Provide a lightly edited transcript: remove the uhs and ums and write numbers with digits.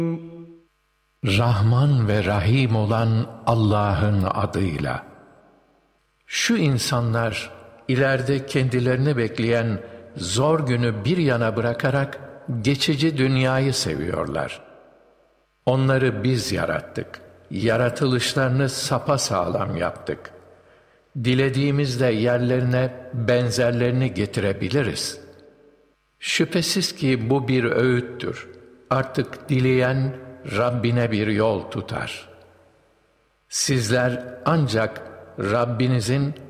Rahman ve Rahim olan Allah'ın adıyla. Şu insanlar ileride kendilerini bekleyen zor günü bir yana bırakarak geçici dünyayı seviyorlar. Onları biz yarattık. Yaratılışlarını sapasağlam yaptık. Dilediğimizde yerlerine benzerlerini getirebiliriz. Şüphesiz ki bu bir öğüttür. Artık dileyen Rabbine bir yol tutar. Sizler ancak Rabbinizin